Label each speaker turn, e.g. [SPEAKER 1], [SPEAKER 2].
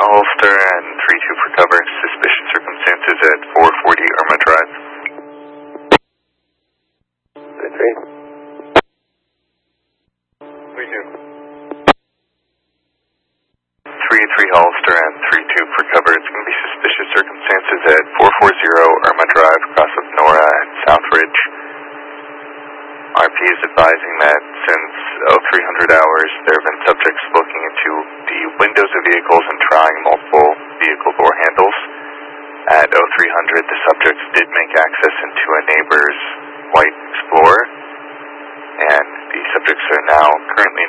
[SPEAKER 1] Holster and 3-2 for cover. Suspicious circumstances at 440 Irma Drive.
[SPEAKER 2] 3-3.
[SPEAKER 1] 3-2. 3-3 Holster and 3-2 for cover. It's going to be suspicious circumstances at 440 Irma Drive, across of Nora and Southridge. RP is advising that since 0300 hours, there have been subjects looking into the windows of vehicles and trying multiple vehicle door handles. At 0300, the subjects did make access into a neighbor's white Explorer, and the subjects are now currently